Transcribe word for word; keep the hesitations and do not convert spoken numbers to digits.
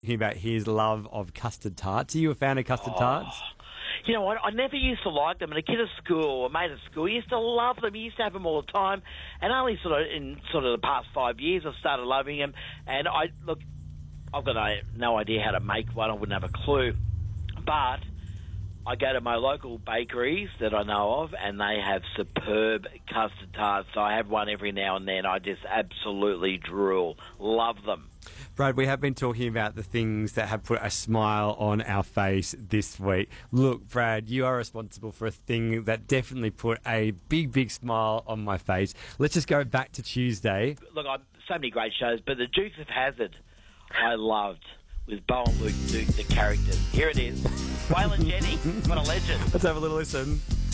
hearing about his love of custard tarts. Are you a fan of custard Oh. tarts? You know what? I never used to like them. And a kid at school, or a mate at school, he used to love them. He used to have them all the time. And only sort of in sort of the past five years, I've started loving them. And I look, I've got no, no idea how to make one. I wouldn't have a clue. But I go to my local bakeries that I know of, and they have superb custard tarts. So I have one every now and then. I just absolutely drool. Love them. Brad, we have been talking about the things that have put a smile on our face this week. Look, Brad, you are responsible for a thing that definitely put a big, big smile on my face. Let's just go back to Tuesday. Look, I've so many great shows, but the Dukes of Hazzard I loved with Bo and Luke Duke, the characters. Here it is. Waylon Jennings, what a legend. Let's have a little listen.